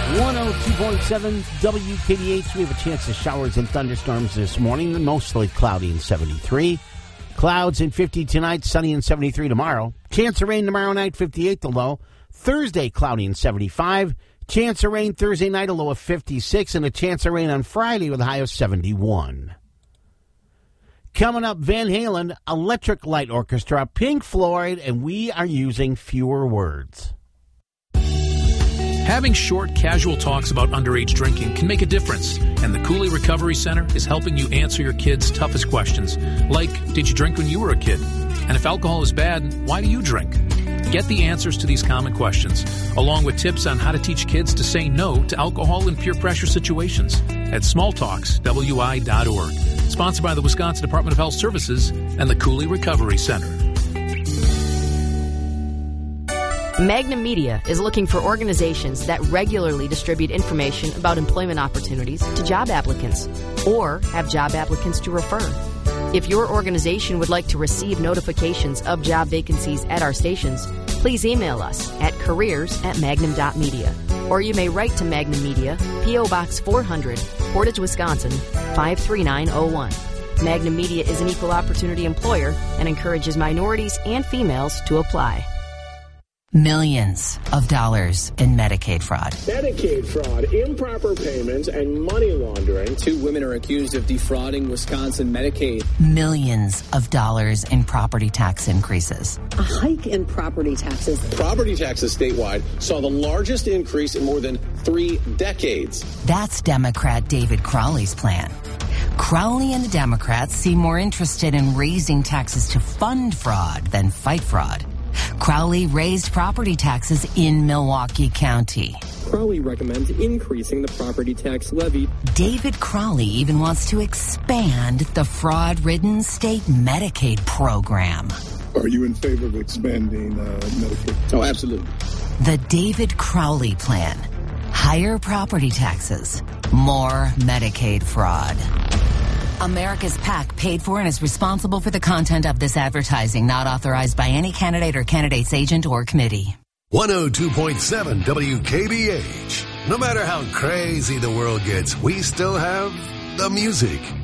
102.7 WKBH. We have a chance of showers and thunderstorms this morning. Mostly cloudy and 73. Clouds and 50 tonight, sunny and 73 tomorrow. Chance of rain tomorrow night, 58 the low. Thursday, cloudy and 75. Chance of rain Thursday night, a low of 56. And a chance of rain on Friday with a high of 71. Coming up, Van Halen, Electric Light Orchestra, Pink Floyd, and we are using fewer words. Having short, casual talks about underage drinking can make a difference, and the Cooley Recovery Center is helping you answer your kids' toughest questions, like, did you drink when you were a kid? And if alcohol is bad, why do you drink? Get the answers to these common questions, along with tips on how to teach kids to say no to alcohol and peer pressure situations at smalltalkswi.org. Sponsored by the Wisconsin Department of Health Services and the Cooley Recovery Center. Magnum Media is looking for organizations that regularly distribute information about employment opportunities to job applicants or have job applicants to refer. If your organization would like to receive notifications of job vacancies at our stations, please email us at careers@magnum.media, or you may write to Magnum Media, P.O. Box 400, Portage, Wisconsin, 53901. Magnum Media is an equal opportunity employer and encourages minorities and females to apply. Millions of dollars in Medicaid fraud. Medicaid fraud, improper payments, and money laundering. 2 women are accused of defrauding Wisconsin Medicaid. Millions of dollars in property tax increases. A hike in property taxes. Property taxes statewide saw the largest increase in more than 3 decades. That's Democrat David Crowley's plan. Crowley and the Democrats seem more interested in raising taxes to fund fraud than fight fraud. Crowley raised property taxes in Milwaukee County. Crowley recommends increasing the property tax levy. David Crowley even wants to expand the fraud-ridden state Medicaid program. Are you in favor of expanding Medicaid? Oh, absolutely. The David Crowley plan. Higher property taxes, more Medicaid fraud. America's PAC paid for and is responsible for the content of this advertising, not authorized by any candidate or candidate's agent or committee. 102.7 WKBH. No matter how crazy the world gets, we still have the music.